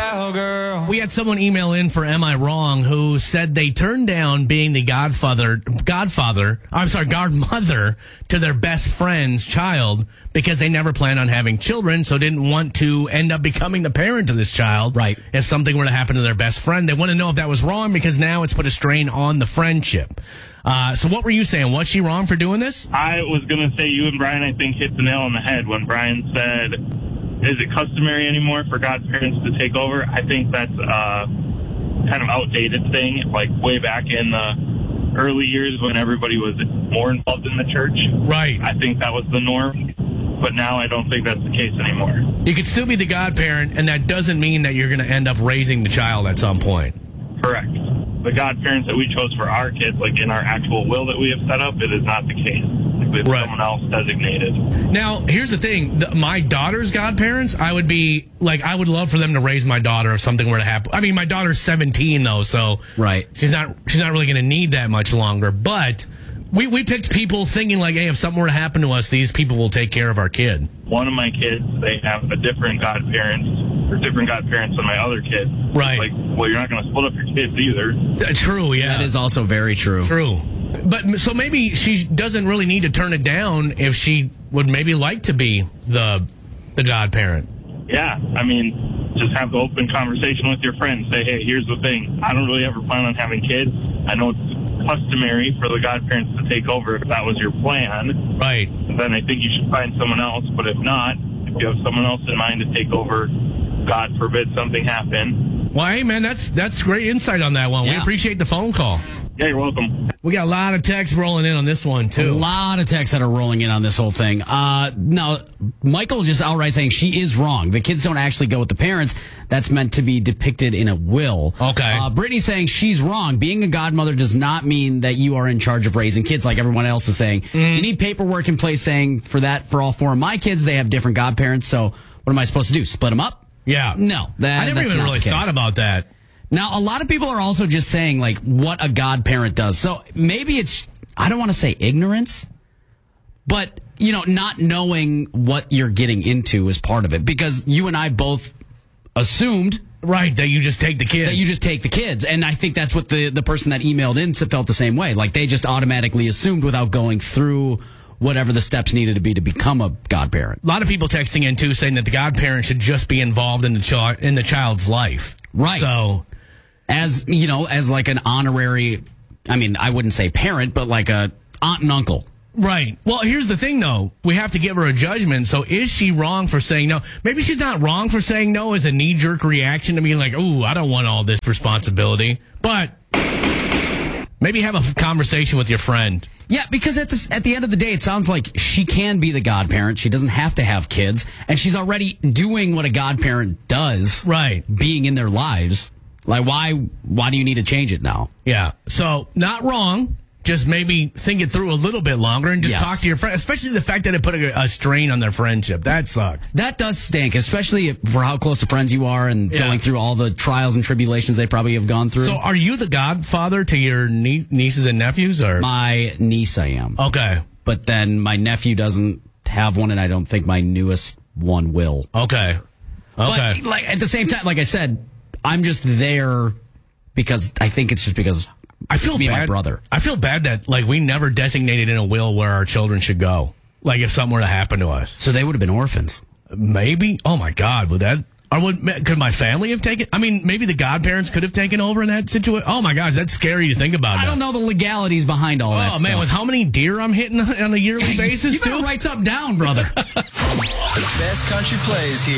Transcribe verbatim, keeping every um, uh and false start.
cowgirl. We had someone email in for Am I Wrong who said they turned down being the godfather, godfather, I'm sorry, godmother to their best friend's child because they never planned on having children, so didn't want to end up becoming the parent of this child. Right. If something were to happen to their best friend, they want to know if that was wrong because now it's put a strain on the friendship. Uh, so what were you saying? Was she wrong for doing this? I was going to say you and Brian, I think, hit the nail on the head when Brian said, is it customary anymore for godparents to take over? I think that's a kind of outdated thing, like way back in the early years when everybody was more involved in the church. Right. I think that was the norm, but now I don't think that's the case anymore. You could still be the godparent, and that doesn't mean that you're going to end up raising the child at some point. Correct. The godparents that we chose for our kids, like in our actual will that we have set up, it is not the case. With Right. someone else designated. Now, here's the thing. The, my daughter's godparents, I would be, like, I would love for them to raise my daughter if something were to happen. I mean, my daughter's seventeen, though, so Right. she's not she's not really going to need that much longer. But we, we picked people thinking, like, hey, if something were to happen to us, these people will take care of our kid. One of my kids, they have a different godparents, or different godparents than my other kids. Right. Like, well, you're not going to split up your kids either. Uh, True, yeah. That is also very true. True. But so maybe she doesn't really need to turn it down if she would maybe like to be the the godparent. Yeah, I mean, just have the open conversation with your friends. Say, hey, here's the thing. I don't really ever plan on having kids. I know it's customary for the godparents to take over if that was your plan. Right. Then I think you should find someone else. But if not, if you have someone else in mind to take over, God forbid something happen. Well, hey, man, that's that's great insight on that one. We Yeah. appreciate the phone call. Yeah, you're welcome. We got a lot of texts rolling in on this one, A too. lot of texts that are rolling in on this whole thing. Uh, now, Michael just outright saying she is wrong. The kids don't actually go with the parents. That's meant to be depicted in a will. Okay. Uh, Brittany saying she's wrong. Being a godmother does not mean that you are in charge of raising kids like everyone else is saying. Mm. You need paperwork in place saying for that, for all four of my kids, they have different godparents. So what am I supposed to do? Split them up? Yeah. No. That, I never that's even not really the case. thought about that. Now, a lot of people are also just saying, like, what a godparent does. So maybe it's, I don't want to say ignorance, but, you know, not knowing what you're getting into is part of it. Because you and I both assumed Right, that you just take the kid. that you just take the kids. And I think that's what the, the person that emailed in felt the same way. Like, they just automatically assumed without going through whatever the steps needed to be to become a godparent. A lot of people texting in, too, saying that the godparent should just be involved in the, ch- in the child's life. Right. So... As, you know, as like an honorary, I mean, I wouldn't say parent, but like a aunt and uncle. Right. Well, here's the thing, though. We have to give her a judgment. So is she wrong for saying no? Maybe she's not wrong for saying no as a knee-jerk reaction to being like, ooh, I don't want all this responsibility. But maybe have a conversation with your friend. Yeah, because at the, at the end of the day, it sounds like she can be the godparent. She doesn't have to have kids. And she's already doing what a godparent does. Right. Being in their lives. Like, why why do you need to change it now? Yeah. So not wrong. Just maybe think it through a little bit longer and just Yes. talk to your friend, especially the fact that it put a, a strain on their friendship. That sucks. That does stink, especially for how close of friends you are and Yeah. going through all the trials and tribulations they probably have gone through. So are you the godfather to your nie- nieces and nephews? Or My niece, I am. Okay. But then my nephew doesn't have one, and I don't think my newest one will. Okay. Okay. But like at the same time, like I said, I'm just there because I think it's just because I feel it's me bad. and my brother. I feel bad that like we never designated in a will where our children should go. Like if something were to happen to us, So they would have been orphans. maybe. Oh my God, would that? Or would could my family have taken? I mean, maybe the godparents could have taken over in that situation. Oh my gosh, that's scary to think about. I now. don't know the legalities behind all that Oh man, stuff. with how many deer I'm hitting on a yearly basis you better too? write something down, brother. The best country plays here.